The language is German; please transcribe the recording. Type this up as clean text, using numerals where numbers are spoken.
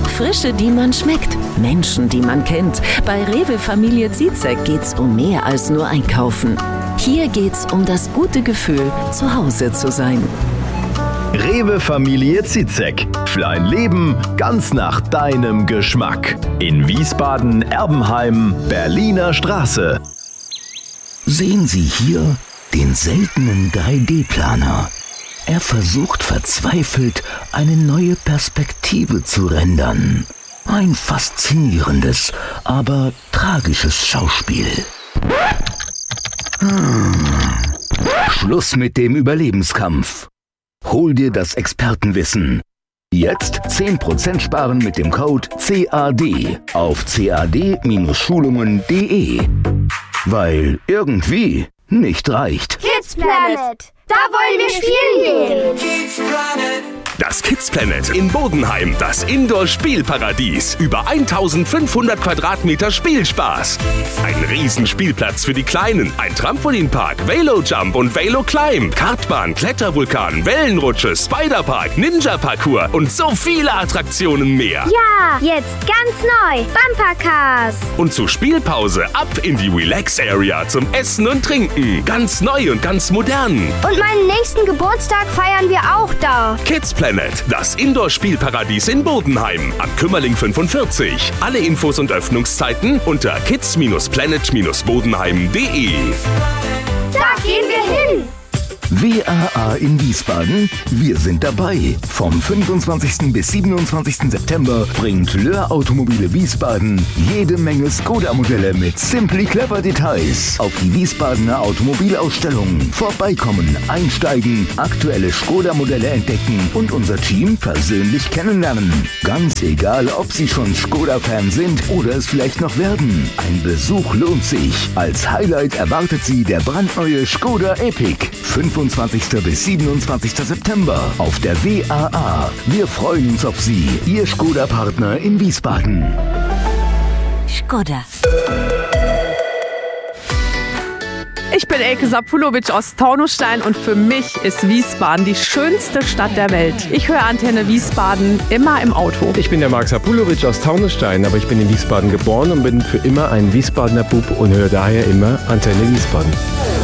Frische, die man schmeckt. Menschen, die man kennt. Bei Rewe Familie Zitzek geht's um mehr als nur einkaufen. Hier geht's um das gute Gefühl, zu Hause zu sein. Rewe Familie Zitzek. Für ein Leben ganz nach deinem Geschmack. In Wiesbaden, Erbenheim, Berliner Straße. Sehen Sie hier den seltenen 3D-Planer. Er versucht verzweifelt, eine neue Perspektive zu rendern. Ein faszinierendes, aber tragisches Schauspiel. Schluss mit dem Überlebenskampf. Hol dir das Expertenwissen. Jetzt 10% sparen mit dem Code CAD auf cad-schulungen.de. Weil irgendwie nicht reicht. Kids Planet, da wollen wir spielen gehen. Das Kids Planet in Bodenheim, das Indoor-Spielparadies. Über 1500 Quadratmeter Spielspaß. Ein Riesenspielplatz für die Kleinen, ein Trampolinpark, Velo-Jump und Velo-Climb, Kartbahn, Klettervulkan, Wellenrutsche, Spiderpark, Ninja-Parcours und so viele Attraktionen mehr. Ja, jetzt ganz neu, Bumpercars. Und zur Spielpause ab in die Relax-Area zum Essen und Trinken. Ganz neu und ganz modern. Und meinen nächsten Geburtstag feiern wir auch da. Kids Planet, das Indoor-Spielparadies in Bodenheim am Kümmerling 45. Alle Infos und Öffnungszeiten unter kids-planet-bodenheim.de. Da gehen wir hin. WAA in Wiesbaden, wir sind dabei. Vom 25. bis 27. September bringt Löhr Automobile Wiesbaden jede Menge Skoda-Modelle mit Simply Clever Details auf die Wiesbadener Automobilausstellung. Vorbeikommen, einsteigen, aktuelle Skoda-Modelle entdecken und unser Team persönlich kennenlernen. Ganz egal, ob Sie schon Skoda-Fan sind oder es vielleicht noch werden. Ein Besuch lohnt sich. Als Highlight erwartet Sie der brandneue Skoda Epic. 25. bis 27. September auf der WAA. Wir freuen uns auf Sie, Ihr Skoda-Partner in Wiesbaden. Skoda. Ich bin Elke Sapulovic aus Taunusstein und für mich ist Wiesbaden die schönste Stadt der Welt. Ich höre Antenne Wiesbaden immer im Auto. Ich bin der Marc Sapulovic aus Taunusstein, aber ich bin in Wiesbaden geboren und bin für immer ein Wiesbadener Bub und höre daher immer Antenne Wiesbaden.